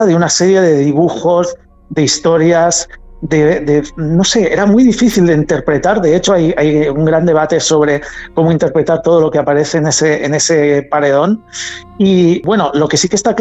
de una serie de dibujos, de historias, no sé, era muy difícil de interpretar. De hecho, hay un gran debate sobre cómo interpretar todo lo que aparece en ese paredón. Y bueno, lo que sí que está claro